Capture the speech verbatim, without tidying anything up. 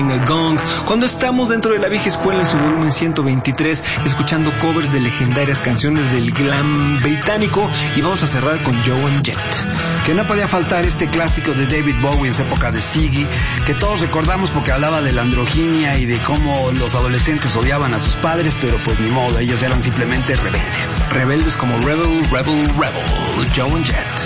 Gong, cuando estamos dentro de la vieja escuela en su volumen ciento veintitrés, escuchando covers de legendarias canciones del glam británico, y vamos a cerrar con Joan Jett. Que no podía faltar este clásico de David Bowie en su época de Ziggy, que todos recordamos porque hablaba de la androginia y de cómo los adolescentes odiaban a sus padres, pero pues ni modo, ellos eran simplemente rebeldes. Rebeldes como Rebel, Rebel, Rebel, Joan Jett.